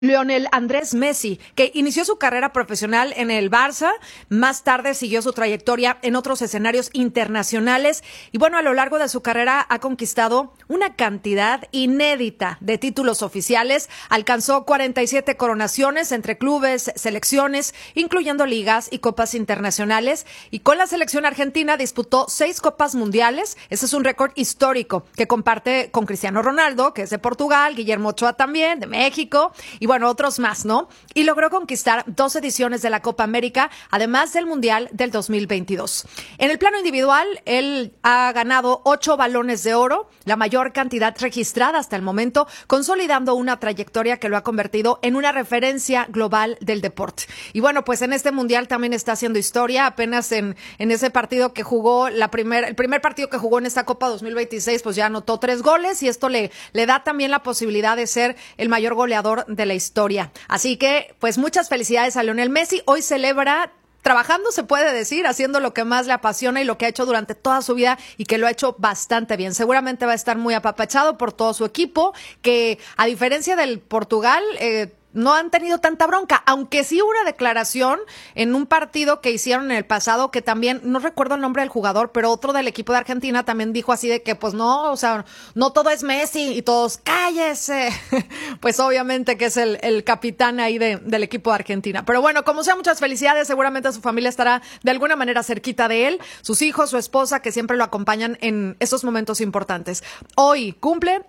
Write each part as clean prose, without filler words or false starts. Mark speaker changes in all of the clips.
Speaker 1: Lionel Andrés Messi, que inició su carrera profesional en el Barça, más tarde siguió su trayectoria en otros escenarios internacionales y bueno, a lo largo de su carrera ha conquistado una cantidad inédita de títulos oficiales, alcanzó 47 coronaciones entre clubes, selecciones, incluyendo ligas y copas internacionales, y con la selección argentina disputó 6 copas mundiales. Ese es un récord histórico que comparte con Cristiano Ronaldo, que es de Portugal, Guillermo Ochoa también, de México, y bueno, otros más, ¿no? Y logró conquistar 2 ediciones de la Copa América, además del Mundial del 2022. En el plano individual, él ha ganado 8 balones de oro, la mayor cantidad registrada hasta el momento, consolidando una trayectoria que lo ha convertido en una referencia global del deporte. Y bueno, pues en este Mundial también está haciendo historia, apenas en ese partido que jugó, el primer partido que jugó en esta Copa 2026, pues ya anotó 3 goles y esto le da también la posibilidad de ser el mayor goleador de la historia. Así que, pues muchas felicidades a Lionel Messi. Hoy celebra trabajando, se puede decir, haciendo lo que más le apasiona y lo que ha hecho durante toda su vida y que lo ha hecho bastante bien. Seguramente va a estar muy apapachado por todo su equipo, que a diferencia del Portugal, no han tenido tanta bronca, aunque sí hubo una declaración en un partido que hicieron en el pasado que también, no recuerdo el nombre del jugador, pero otro del equipo de Argentina también dijo así de que pues no, o sea, no todo es Messi y todos cállese. Pues obviamente que es el capitán ahí del equipo de Argentina. Pero bueno, como sea, muchas felicidades, seguramente su familia estará de alguna manera cerquita de él, sus hijos, su esposa, que siempre lo acompañan en esos momentos importantes. Hoy cumple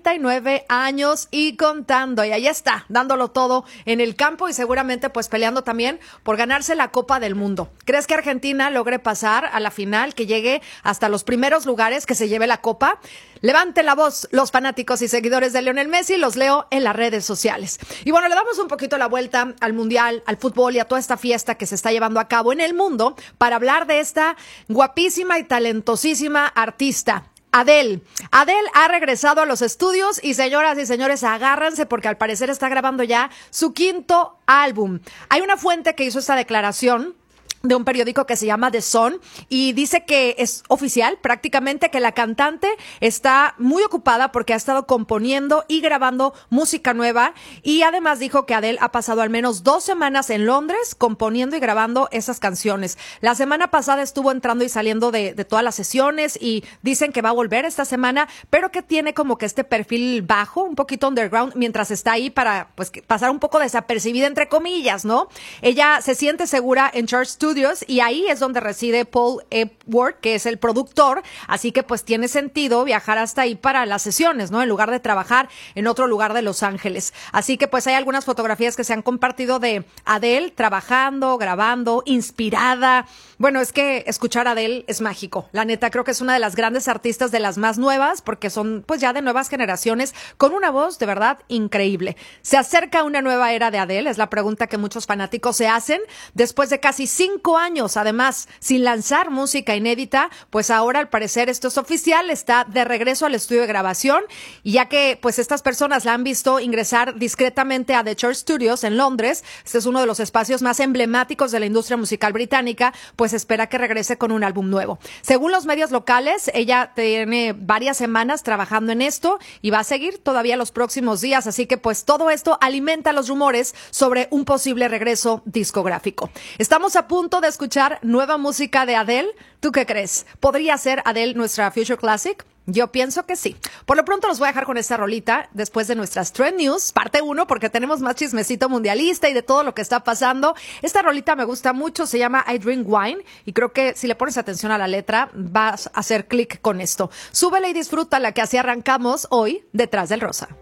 Speaker 1: 39 años y contando, y ahí está, dándolo todo en el campo y seguramente pues peleando también por ganarse la Copa del Mundo. ¿Crees que Argentina logre pasar a la final, que llegue hasta los primeros lugares, que se lleve la Copa? Levante la voz los fanáticos y seguidores de Lionel Messi, los leo en las redes sociales. Y bueno, le damos un poquito la vuelta al Mundial, al fútbol y a toda esta fiesta que se está llevando a cabo en el mundo para hablar de esta guapísima y talentosísima artista, Adele. Adele ha regresado a los estudios y señoras y señores, agárrense porque al parecer está grabando ya su 5º álbum. Hay una fuente que hizo esta declaración de un periódico que se llama The Sun y dice que es oficial prácticamente que la cantante está muy ocupada porque ha estado componiendo y grabando música nueva, y además dijo que Adele ha pasado al menos 2 semanas en Londres componiendo y grabando esas canciones. La semana pasada estuvo entrando y saliendo de todas las sesiones y dicen que va a volver esta semana, pero que tiene como que este perfil bajo, un poquito underground, mientras está ahí para pues pasar un poco desapercibida entre comillas, ¿no? Ella se siente segura en Church Studios y ahí es donde reside Paul Epworth, que es el productor, así que pues tiene sentido viajar hasta ahí para las sesiones, ¿no? En lugar de trabajar en otro lugar de Los Ángeles. Así que pues hay algunas fotografías que se han compartido de Adele trabajando, grabando, inspirada. Bueno, es que escuchar a Adele es mágico. La neta, creo que es una de las grandes artistas, de las más nuevas, porque son pues ya de nuevas generaciones, con una voz de verdad increíble. ¿Se acerca una nueva era de Adele? Es la pregunta que muchos fanáticos se hacen. Después de casi 5 años, además, sin lanzar música inédita, pues ahora al parecer esto es oficial, está de regreso al estudio de grabación, y ya que pues estas personas la han visto ingresar discretamente a The Church Studios en Londres, este es uno de los espacios más emblemáticos de la industria musical británica, pues espera que regrese con un álbum nuevo. Según los medios locales, ella tiene varias semanas trabajando en esto y va a seguir todavía los próximos días, así que pues todo esto alimenta los rumores sobre un posible regreso discográfico. Estamos a punto de escuchar nueva música de Adele. ¿Tú qué crees? ¿Podría ser Adele nuestra Future Classic? Yo pienso que sí. Por lo pronto los voy a dejar con esta rolita después de nuestras Trend News, parte 1, porque tenemos más chismecito mundialista y de todo lo que está pasando. Esta rolita me gusta mucho, se llama I Drink Wine y creo que si le pones atención a la letra vas a hacer clic con esto. Súbele y disfruta la que así arrancamos hoy Detrás del Rosa.